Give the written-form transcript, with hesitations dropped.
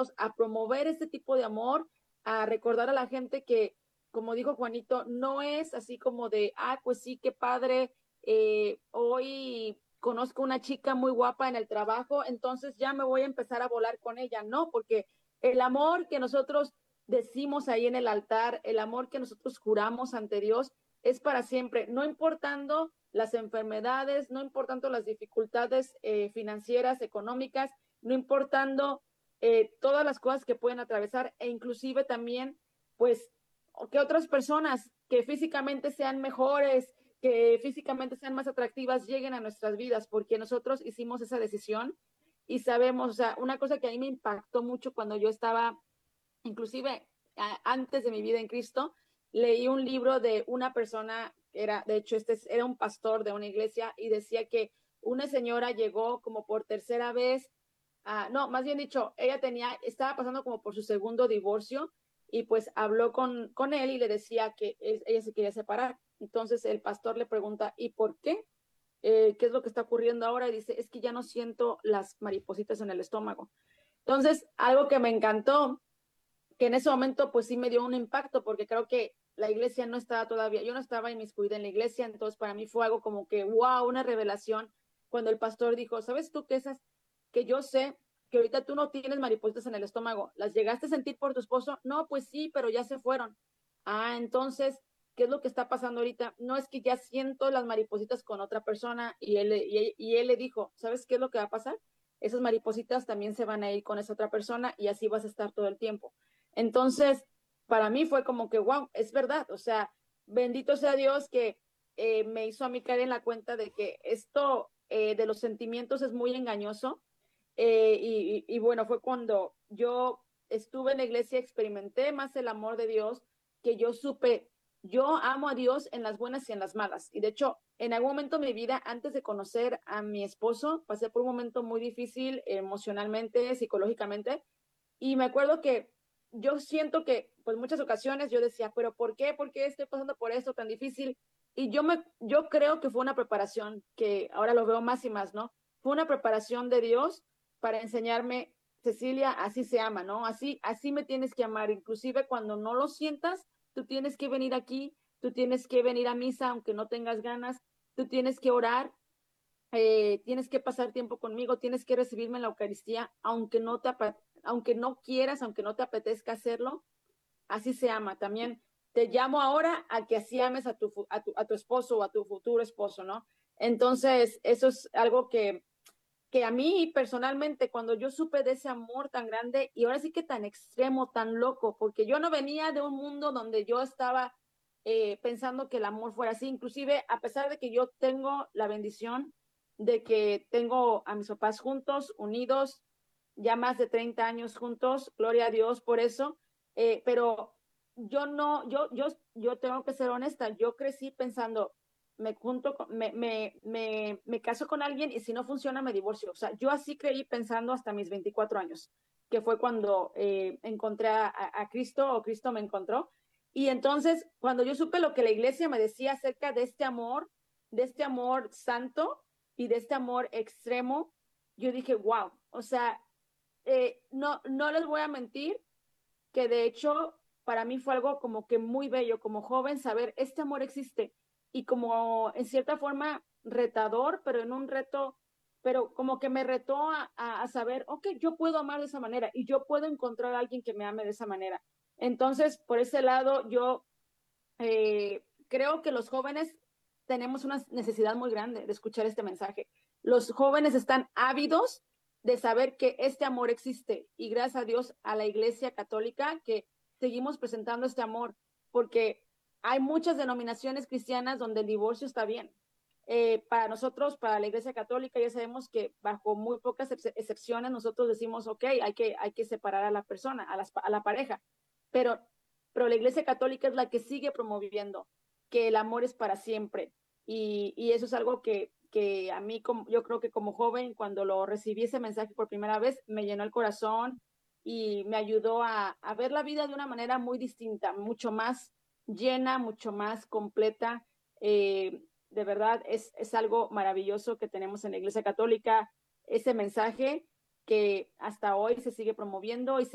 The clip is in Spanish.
nosotros a promover este tipo de amor, a recordar a la gente que, como dijo Juanito, no es así como de, pues sí, qué padre, hoy conozco una chica muy guapa en el trabajo, entonces ya me voy a empezar a volar con ella. No, porque el amor que nosotros decimos ahí en el altar, el amor que nosotros juramos ante Dios, es para siempre, no importando las enfermedades, no importando las dificultades financieras, económicas, no importando todas las cosas que pueden atravesar, e inclusive también, pues, que otras personas que físicamente sean mejores, que físicamente sean más atractivas, lleguen a nuestras vidas, porque nosotros hicimos esa decisión y sabemos, o sea, una cosa que a mí me impactó mucho cuando yo estaba, inclusive antes de mi vida en Cristo, leí un libro de una persona, era, de hecho, era un pastor de una iglesia, y decía que una señora llegó como por tercera vez, no, más bien dicho, estaba pasando como por su segundo divorcio, y pues habló con él y le decía que ella se quería separar. Entonces el pastor le pregunta, ¿y por qué? ¿Qué es lo que está ocurriendo ahora? Y dice, es que ya no siento las maripositas en el estómago. Entonces, algo que me encantó, que en ese momento pues sí me dio un impacto, porque creo que la iglesia no estaba todavía, yo no estaba inmiscuida en la iglesia, entonces para mí fue algo como que, wow, una revelación, cuando el pastor dijo, ¿sabes tú que yo sé que ahorita tú no tienes maripositas en el estómago? ¿Las llegaste a sentir por tu esposo? No, pues sí, pero ya se fueron. Entonces, ¿qué es lo que está pasando ahorita? No, es que ya siento las maripositas con otra persona, y él le dijo, ¿sabes qué es lo que va a pasar? Esas maripositas también se van a ir con esa otra persona, y así vas a estar todo el tiempo. Entonces, para mí fue como que, wow, es verdad. O sea, bendito sea Dios que me hizo a mí caer en la cuenta de que esto de los sentimientos es muy engañoso. Y bueno, fue cuando yo estuve en la iglesia, experimenté más el amor de Dios, que yo supe, yo amo a Dios en las buenas y en las malas. Y de hecho, en algún momento de mi vida, antes de conocer a mi esposo, pasé por un momento muy difícil emocionalmente, psicológicamente, y me acuerdo que yo siento que, pues muchas ocasiones yo decía, pero ¿por qué? ¿Por qué estoy pasando por esto tan difícil? Y yo creo que fue una preparación, que ahora lo veo más y más, ¿no? Fue una preparación de Dios para enseñarme, Cecilia, así se ama, ¿no? Así me tienes que amar, inclusive cuando no lo sientas, tú tienes que venir aquí, tú tienes que venir a misa aunque no tengas ganas, tú tienes que orar, tienes que pasar tiempo conmigo, tienes que recibirme en la Eucaristía, aunque no quieras, aunque no te apetezca hacerlo, así se ama. También te llamo ahora a que así ames a tu esposo o a tu futuro esposo, ¿no? Entonces, eso es algo que a mí personalmente, cuando yo supe de ese amor tan grande, y ahora sí que tan extremo, tan loco, porque yo no venía de un mundo donde yo estaba pensando que el amor fuera así, inclusive a pesar de que yo tengo la bendición de que tengo a mis papás juntos, unidos, ya más de 30 años juntos, gloria a Dios por eso, pero yo no, yo tengo que ser honesta, yo crecí pensando, me caso con alguien, y si no funciona me divorcio. O sea, yo así creí pensando hasta mis 24 años, que fue cuando encontré a Cristo, o Cristo me encontró. Y entonces, cuando yo supe lo que la iglesia me decía acerca de este amor santo y de este amor extremo, yo dije, wow, o sea, no les voy a mentir, que de hecho para mí fue algo como que muy bello como joven saber este amor existe, y como en cierta forma retador, pero en un reto, pero como que me retó a saber, ok, yo puedo amar de esa manera y yo puedo encontrar a alguien que me ame de esa manera. Entonces, por ese lado, yo creo que los jóvenes tenemos una necesidad muy grande de escuchar este mensaje. Los jóvenes están ávidos de saber que este amor existe, y gracias a Dios a la Iglesia Católica que seguimos presentando este amor, porque hay muchas denominaciones cristianas donde el divorcio está bien. Para nosotros, para la Iglesia Católica, ya sabemos que bajo muy pocas excepciones nosotros decimos, ok, hay que separar a la persona, a la pareja, pero la Iglesia Católica es la que sigue promoviendo que el amor es para siempre. Y eso es algo que a mí, yo creo que como joven, cuando lo recibí ese mensaje por primera vez, me llenó el corazón y me ayudó a ver la vida de una manera muy distinta, mucho más llena, mucho más completa. De verdad, es algo maravilloso que tenemos en la Iglesia Católica, ese mensaje que hasta hoy se sigue promoviendo y